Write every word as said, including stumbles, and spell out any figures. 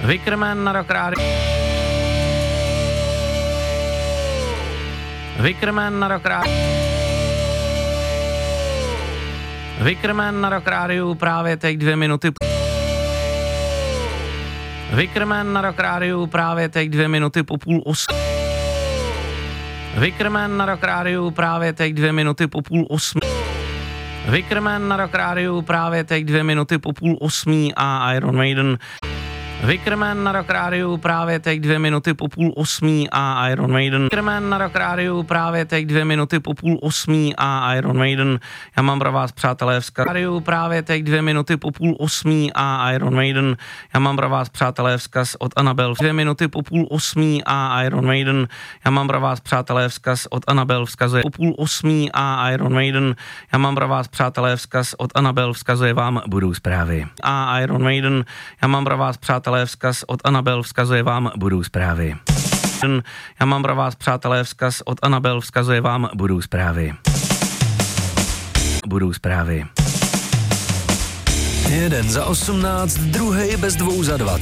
Wickerman na Rock Radio. Wickerman na Rock Radio. Wickerman na Rock Radio právě teď dvě minuty. Wickerman na Rock Radio právě teď dvě minuty po půl osm. Wickerman na Rock Radio právě teď dvě minuty po půl osm. Wickerman na Rock Radio právě teď dvě minuty po půl osmí a Iron Maiden. Wickerman na Rock Radio právě teď dvě minuty po půl osmí a Iron Maiden. Wickerman na Rock Radio právě teď dvě minuty po půl osmí a Iron Maiden. Já mám pro vás, přátelé, vzkaz. Radio právě teď dvě minuty po půl osmí a Iron Maiden. Já mám pro vás, přátelé, vzkaz od Anabel. Dvě minuty po půl osmí a Iron Maiden. Já mám pro vás, přátelé, vzkaz od Anabel. Vzkazuje po půl osmí a Iron Maiden. Já mám pro vás, přátelé, vzkaz od Anabel. Vzkazuje vám budou zprávy. A Iron Maiden. Já mám pro vás, přátelé, vzkaz od Anabel, vzkazuje vám budou zprávy. Já mám pro vás, přátelé, vzkaz od Anabel, vzkazuje vám budou zprávy. Budou zprávy. Jeden za osmnáct, druhej bez dvou za dvacet.